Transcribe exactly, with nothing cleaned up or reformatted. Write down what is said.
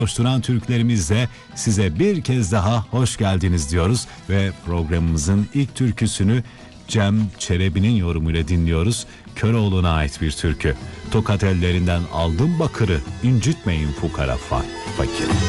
Coşturan Türklerimizle size bir kez daha hoş geldiniz diyoruz ve programımızın ilk türküsünü Cem Çelebi'nin yorumuyla dinliyoruz. Köroğlu'na ait bir türkü. Tokat ellerinden aldım bakırı, incitmeyin fukara fa- fakir.